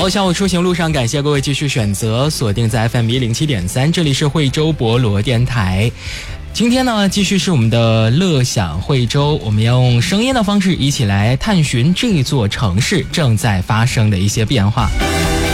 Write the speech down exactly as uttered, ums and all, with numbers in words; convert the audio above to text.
好，下午出行路上，感谢各位继续选择锁定在 F M 一零七点三，这里是惠州博罗电台。今天呢，继续是我们的乐享惠州，我们要用声音的方式一起来探寻这座城市正在发生的一些变化。